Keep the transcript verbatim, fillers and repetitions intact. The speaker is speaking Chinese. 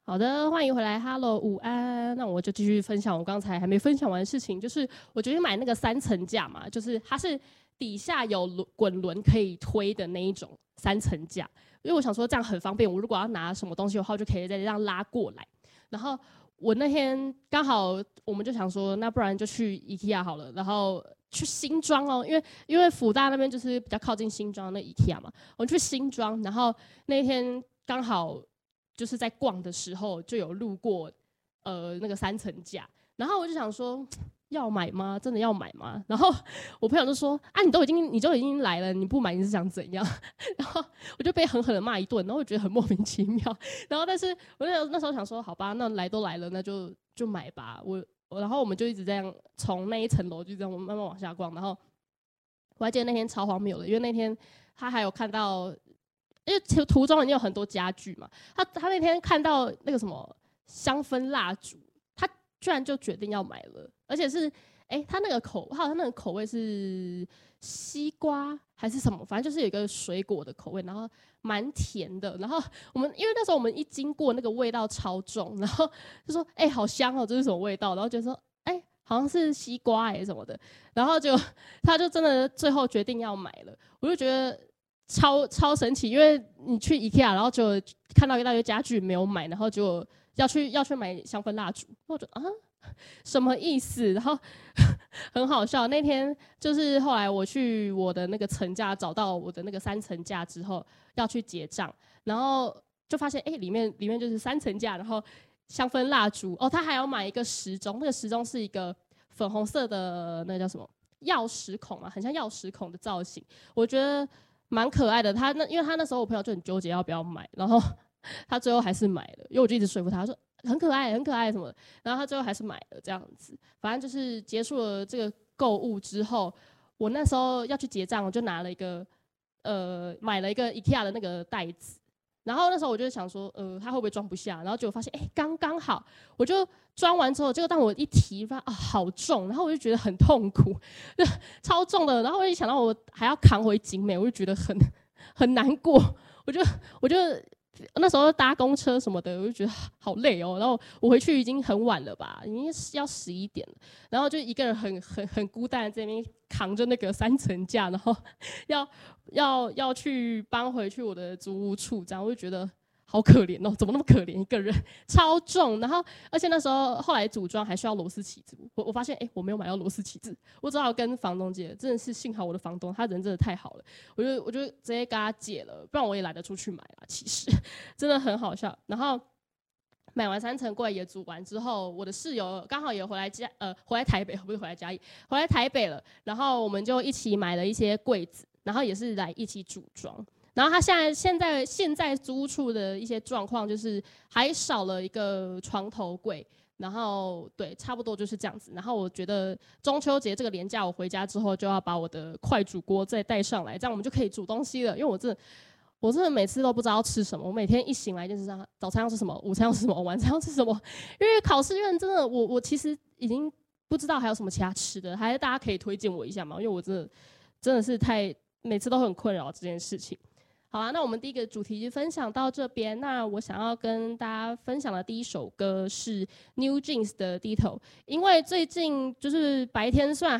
好的，欢迎回来 ，Hello， 午安。那我就继续分享我刚才还没分享完的事情，就是我决定买那个三层架嘛，就是它是底下有轮滚轮可以推的那一种三层架，因为我想说这样很方便，我如果要拿什么东西的话，我就可以再这样拉过来。然后我那天刚好我们就想说，那不然就去 IKEA 好了，然后去新庄哦，因为因为辅大那边就是比较靠近新庄那 IKEA 嘛，我们去新庄，然后那天刚好。就是在逛的时候就有路过，呃，那个三层架，然后我就想说，要买吗？真的要买吗？然后我朋友就说，啊，你都已经你都已经来了，你不买你是想怎样？然后我就被狠狠的骂一顿，然后我觉得很莫名其妙。然后但是我那时候想说，好吧，那来都来了，那就就买吧。我然后我们就一直这样从那一层楼就这样慢慢往下逛，然后我还记得那天超荒谬的，因为那天他还有看到。因为途中已经有很多家具嘛，他他那天看到那个什么香氛蜡烛，他居然就决定要买了，而且是哎、欸，他那个口，他好像那个口味是西瓜还是什么，反正就是有一个水果的口味，然后蛮甜的。然后我们因为那时候我们一经过那个味道超重，然后就说哎、欸，好香哦，这是什么味道？然后就说哎、欸，好像是西瓜哎、欸、什么的，然后就他就真的最后决定要买了，我就觉得。超超神奇，因为你去 IKEA， 然后就看到一大堆家具没有买，然后就要去要去买香氛蜡烛，我就啊什么意思？然后很好笑。那天就是后来我去我的那个层架找到我的那个三层架之后，要去结账，然后就发现哎、欸，里面里面就是三层架，然后香氛蜡烛哦，他还要买一个时钟，那个时钟是一个粉红色的那个叫什么钥匙孔嘛，很像钥匙孔的造型，我觉得。蛮可爱的，他那因为他那时候我朋友就很纠结要不要买，然后他最后还是买了，因为我就一直说服他，他说很可爱很可爱什么的，然后他最后还是买了这样子。反正就是结束了这个购物之后，我那时候要去结账，我就拿了一个呃买了一个 IKEA 的那个袋子，然后那时候我就想说，呃，他会不会装不下？然后结果发现，哎、欸，刚刚好，我就装完之后，结果当我一提，发现啊好重，然后我就觉得很痛苦，超重的。然后我一想到我还要扛回景美，我就觉得很很难过。我就我就那时候搭公车什么的，我就觉得好累哦。然后我回去已经很晚了吧，已经要十一点了。然后就一个人很很很孤单的在那边扛着那个三层架，然后要要要去搬回去我的租屋处，这样我就觉得好可怜哦，怎么那么可怜一个人，超重。然后而且那时候后来组装还需要螺丝起子，我我发现哎、欸、我没有买到螺丝起子，我只好跟房东借，真的是幸好我的房东他人真的太好了，我就我就直接跟他借了，不然我也懒得出去买啦，其实真的很好笑。然后。买完三层柜也煮完之后，我的室友刚好也回来家，呃，回来台北，不是回来嘉义，回来台北了。然后我们就一起买了一些柜子，然后也是来一起组装。然后他现在现在现在租屋处的一些状况，就是还少了一个床头柜。然后对，差不多就是这样子。然后我觉得中秋节这个连假，我回家之后就要把我的快煮锅再带上来，这样我们就可以煮东西了。因为我真的。我真的每次都不知道要吃什么，我每天一醒来就是早餐要吃什么，午餐要吃什么，晚餐要吃什么。因为考试院真的，我我其实已经不知道还有什么其他吃的，还是大家可以推荐我一下嘛？因为我真的真的是太每次都很困扰这件事情。好啊，那我们第一个主题就分享到这边。那我想要跟大家分享的第一首歌是 New Jeans 的《Ditto》，因为最近就是白天虽然